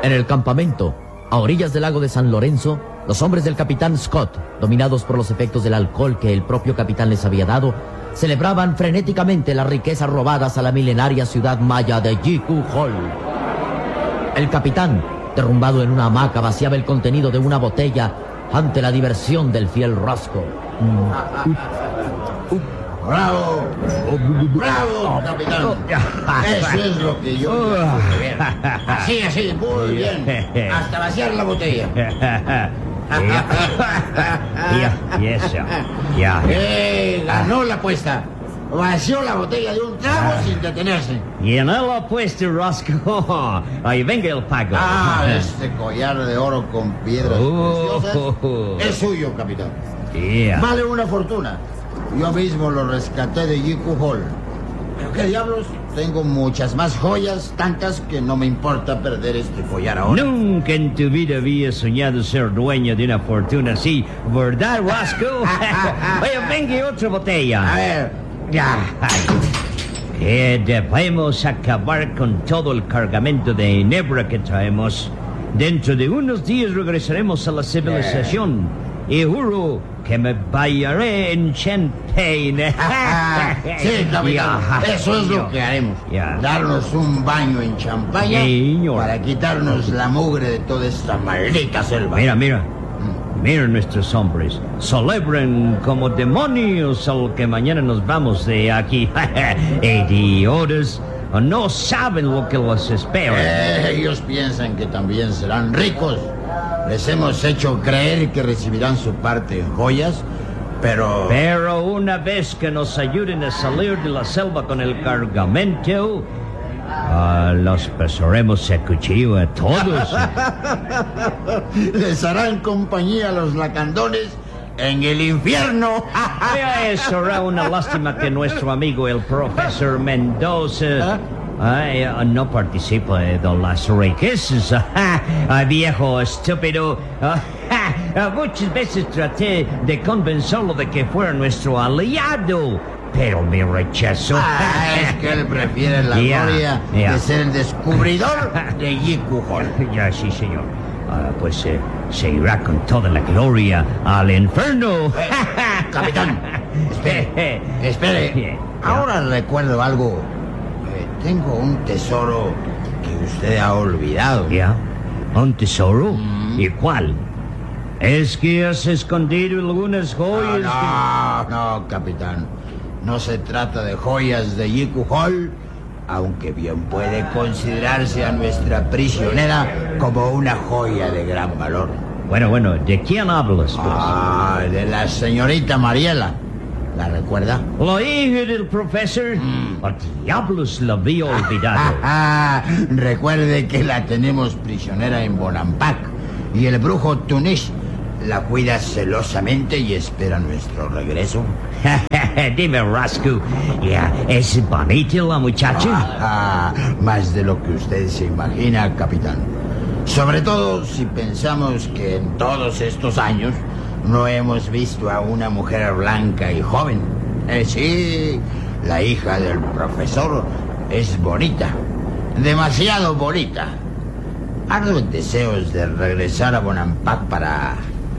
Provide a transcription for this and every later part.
En el campamento, a orillas del lago de San Lorenzo, los hombres del capitán Scott, dominados por los efectos del alcohol que el propio capitán les había dado, celebraban frenéticamente las riquezas robadas a la milenaria ciudad maya de Jiku Hall. El capitán, derrumbado en una hamaca, vaciaba el contenido de una botella ante la diversión del fiel Roscoe. ¡Bravo! ¡Bravo, capitán! Eso es lo que yo quería ver. Así, muy bien. Hasta vaciar la botella. Ganó la apuesta. Vació la botella de un trago sin detenerse. Y en la apuesta, Roscoe. Ahí venga el pago. Este collar de oro con piedras preciosas es suyo, capitán. Vale una fortuna. Yo mismo lo rescaté de Jiku Hall. ¿Pero qué diablos? Tengo muchas más joyas, tantas que no me importa perder este collar ahora. Nunca en tu vida había soñado ser dueño de una fortuna así, ¿verdad, Roscoe? Oye, venga otra botella. A ver, ya. Debemos acabar con todo el cargamento de enebra que traemos. Dentro de unos días regresaremos a la civilización. Y juro que me bañaré en champagne. Sí, capitán. Eso es lo que haremos. Darnos un baño en champaña para quitarnos la mugre de toda esta maldita selva. Mira nuestros hombres. Celebran como demonios al que mañana nos vamos de aquí. Idiotas. No saben lo que los espera. Ellos piensan que también serán ricos. Les hemos hecho creer que recibirán su parte en joyas, pero una vez que nos ayuden a salir de la selva con el cargamento, los pasaremos a cuchillo a todos. Les harán compañía a los lacandones en el infierno. Será una lástima que nuestro amigo el profesor Mendoza no participa de las riquezas. Viejo estúpido. Muchas veces traté de convencerlo de que fuera nuestro aliado, pero me rechazó. Es que él prefiere la gloria de ser el descubridor de Jiku Hall. Sí, señor. Pues se irá con toda la gloria al infierno. Capitán, espere. Ahora recuerdo algo. Tengo un tesoro que usted ha olvidado. ¿Un tesoro? ¿Y cuál? ¿Es que has escondido algunas joyas? No, capitán. No se trata de joyas de Jiku Hall, aunque bien puede considerarse a nuestra prisionera como una joya de gran valor. Bueno, ¿de quién hablas? De la señorita Mariela. ¿La recuerda? La hija del profesor. Diablos, la había olvidado. Recuerde que la tenemos prisionera en Bonampak y el brujo Tunish la cuida celosamente y espera nuestro regreso. Dime, Roscoe, ¿es bonita la muchacha? Más de lo que usted se imagina, capitán. Sobre todo si pensamos que en todos estos años no hemos visto a una mujer blanca y joven. Sí, la hija del profesor es bonita, demasiado bonita. Ardo en deseos de regresar a Bonampak para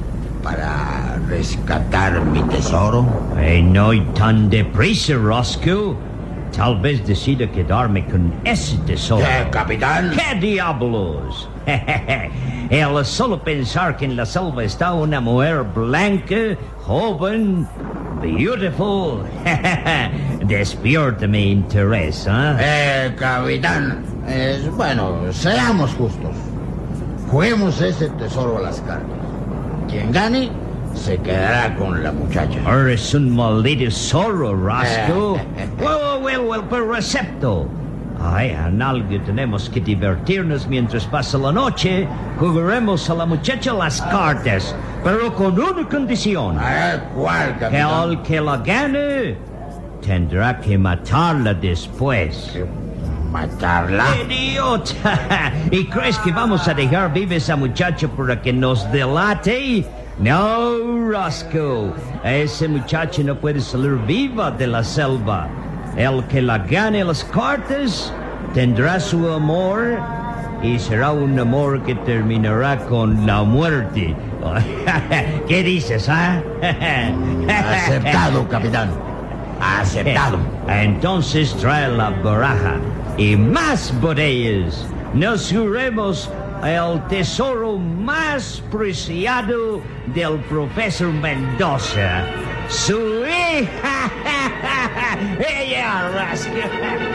rescatar mi tesoro. No hay tan deprisa, Roscoe. Tal vez decida quedarme con ese tesoro. ¿Qué, capitán? ¿Qué diablos? El solo pensar que en la selva está una mujer blanca, joven, beautiful, despierta mi interés, capitán, bueno, seamos justos. Juguemos ese tesoro a las cartas. Quien gane se quedará con la muchacha. Eres un maldito zorro, Roscoe. Well, pero acepto. En algo tenemos que divertirnos mientras pasa la noche. Jugaremos a la muchacha las cartas, pero con una condición. ¿Cuál, capitán? Que el que la gane tendrá que matarla después. ¿Matarla? ¡Idiota! ¿Y crees que vamos a dejar viva esa muchacha para que nos delate? No, Roscoe. Esa muchacha no puede salir viva de la selva. El que la gane las cartas tendrá su amor y será un amor que terminará con la muerte. ¿Qué dices, ah? Aceptado, capitán. Aceptado. Entonces trae la baraja y más botellas. Nos juremos el tesoro más preciado del profesor Mendoza. Su hija. Ella rasca.